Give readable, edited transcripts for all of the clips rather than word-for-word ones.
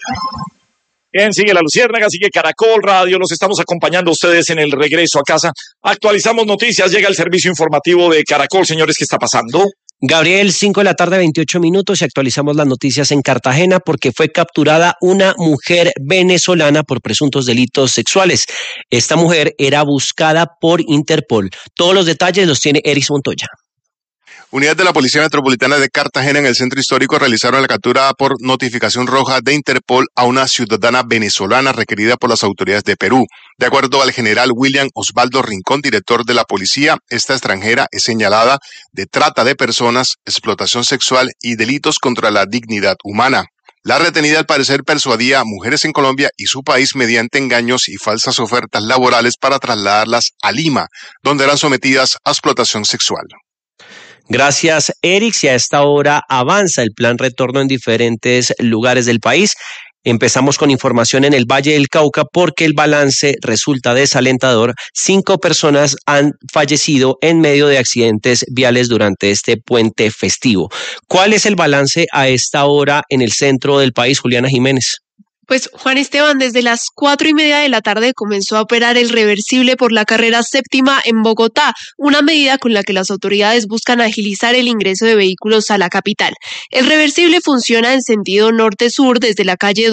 Bien, sigue La Luciérnaga, sigue Caracol Radio, los estamos acompañando a ustedes en el regreso a casa. Actualizamos noticias, llega el servicio informativo de Caracol. Señores, ¿qué está pasando? Gabriel, 5 de la tarde, 28 minutos, y actualizamos las noticias en Cartagena porque fue capturada una mujer venezolana por presuntos delitos sexuales. Esta mujer era buscada por Interpol. Todos los detalles los tiene Eris Montoya. Unidades de la Policía Metropolitana de Cartagena en el centro histórico realizaron la captura por notificación roja de Interpol a una ciudadana venezolana requerida por las autoridades de Perú. De acuerdo al general William Osvaldo Rincón, director de la policía, esta extranjera es señalada de trata de personas, explotación sexual y delitos contra la dignidad humana. La retenida al parecer persuadía a mujeres en Colombia y su país mediante engaños y falsas ofertas laborales para trasladarlas a Lima, donde eran sometidas a explotación sexual. Gracias, Eric. Y a esta hora avanza el plan retorno en diferentes lugares del país. Empezamos con información en el Valle del Cauca porque el balance resulta desalentador. 5 personas han fallecido en medio de accidentes viales durante este puente festivo. ¿Cuál es el balance a esta hora en el centro del país, Juliana Jiménez? Pues Juan Esteban, desde las 4:30 de la tarde comenzó a operar el reversible por la carrera séptima en Bogotá, una medida con la que las autoridades buscan agilizar el ingreso de vehículos a la capital. El reversible funciona en sentido norte-sur desde la calle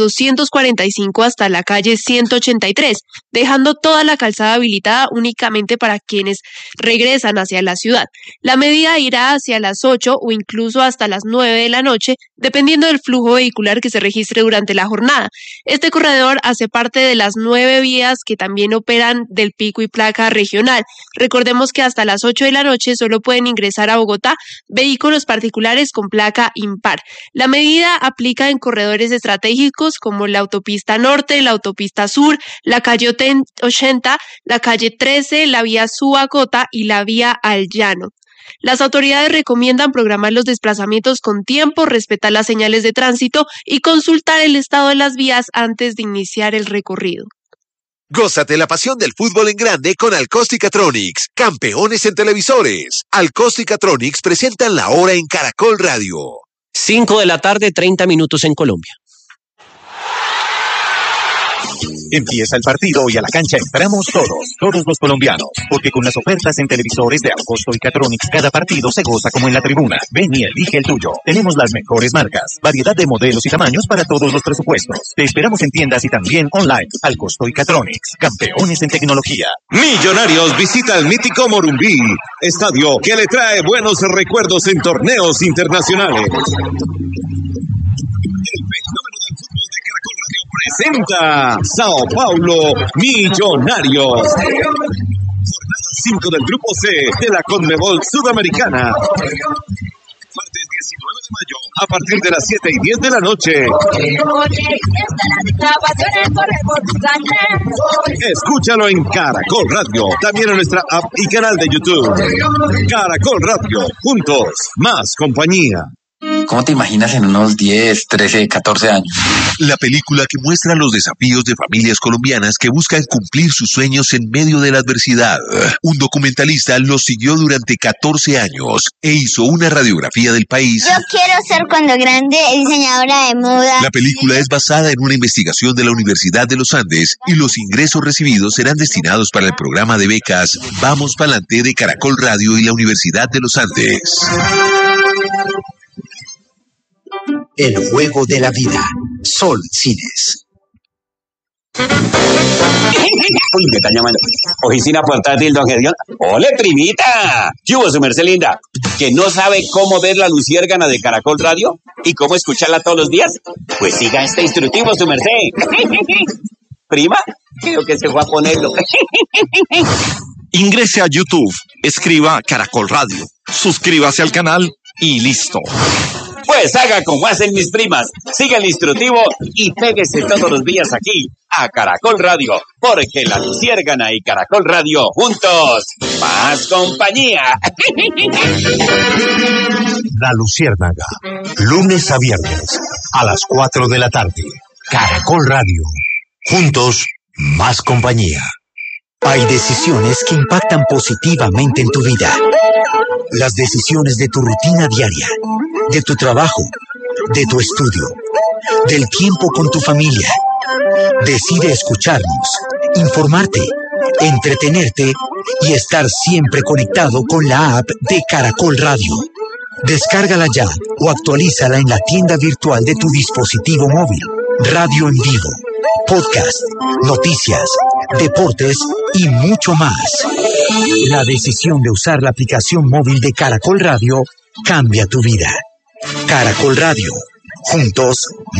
245 hasta la calle 183, dejando toda la calzada habilitada únicamente para quienes regresan hacia la ciudad. La medida irá hacia las 8 o incluso hasta las 9 de la noche, dependiendo del flujo vehicular que se registre durante la jornada. Este corredor hace parte de las 9 vías que también operan del pico y placa regional. Recordemos que hasta las 8 de la noche solo pueden ingresar a Bogotá vehículos particulares con placa impar. La medida aplica en corredores estratégicos como la autopista norte, la autopista sur, la calle 80, la calle 13, la vía Subacota y la vía Al Llano. Las autoridades recomiendan programar los desplazamientos con tiempo, respetar las señales de tránsito y consultar el estado de las vías antes de iniciar el recorrido. Gózate la pasión del fútbol en grande con Alcosticatronics, campeones en televisores. Alcosticatronics presentan la hora en Caracol Radio. 5 de la tarde, 30 minutos en Colombia. Empieza el partido y a la cancha entramos todos los colombianos, porque con las ofertas en televisores de Alcosto y Catronics, cada partido se goza como en la tribuna. Ven y elige el tuyo. Tenemos las mejores marcas, variedad de modelos y tamaños para todos los presupuestos. Te esperamos en tiendas y también online. Alcosto y Catronics, campeones en tecnología. Millonarios visita el mítico Morumbí, estadio que le trae buenos recuerdos en torneos internacionales. Presenta Sao Paulo Millonarios. Jornada 5 del Grupo C de la Conmebol Sudamericana. Martes 19 de mayo, a partir de las 7:10 de la noche. Escúchalo en Caracol Radio, también en nuestra app y canal de YouTube. Caracol Radio, juntos, más compañía. ¿Cómo te imaginas en unos 10, 13, 14 años? La película que muestra los desafíos de familias colombianas que buscan cumplir sus sueños en medio de la adversidad. Un documentalista los siguió durante 14 años e hizo una radiografía del país. Yo quiero ser cuando grande diseñadora de moda. La película es basada en una investigación de la Universidad de los Andes y los ingresos recibidos serán destinados para el programa de becas Vamos Pa'lante de Caracol Radio y la Universidad de los Andes. El juego de la vida. Sol Cines. Uy, me están llamando. Oficina portátil, don Gedión. ¡Ole, primita! ¿Qué hubo, su merced linda? ¿Que no sabe cómo ver la luciérgana de Caracol Radio? ¿Y cómo escucharla todos los días? Pues siga este instructivo, su merced. ¿Prima? Creo que se fue a ponerlo. Ingrese a YouTube, escriba Caracol Radio, suscríbase al canal y listo. Pues haga como hacen mis primas, siga el instructivo y péguese todos los días aquí a Caracol Radio, porque la luciérgana y Caracol Radio juntos, más compañía. La Luciérnaga, lunes a viernes a las 4 de la tarde. Caracol Radio, juntos, más compañía. Hay decisiones que impactan positivamente en tu vida. Las decisiones de tu rutina diaria, de tu trabajo, de tu estudio, del tiempo con tu familia. Decide escucharnos, informarte, entretenerte y estar siempre conectado con la app de Caracol Radio. Descárgala ya o actualízala en la tienda virtual de tu dispositivo móvil. Radio en vivo, podcast, noticias, deportes y mucho más. La decisión de usar la aplicación móvil de Caracol Radio cambia tu vida. Caracol Radio. Juntos